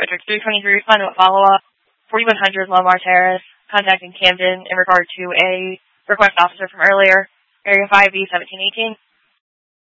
District 323, respond to a follow-up. 4100 Lamar Terrace, contacting Camden in regard to a request officer from earlier. Area 5B 1718.